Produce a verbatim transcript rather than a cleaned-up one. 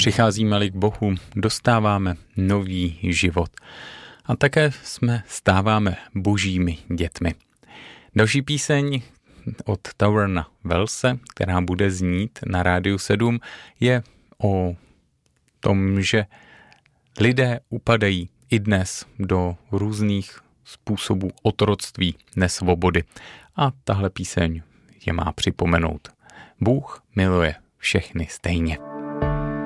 Přicházíme-li k Bohu, dostáváme nový život. A také jsme stáváme božími dětmi. Další píseň od Taurona Wellse, která bude znít na Rádiu sedm, je o tom, že lidé upadají i dnes do různých způsobů otroctví, nesvobody. A tahle píseň je má připomenout. Bůh miluje všechny stejně.